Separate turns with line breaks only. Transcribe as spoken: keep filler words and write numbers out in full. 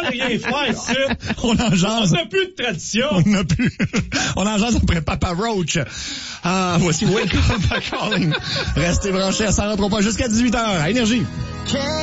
pas de rien faire, ça.
On en jase.
On n'a plus de tradition.
On n'a plus. On en jase après Papa Roach. Ah, voici Wake Up by Calling. Restez branchés à cent trois pas jusqu'à dix-huit heures à Énergie.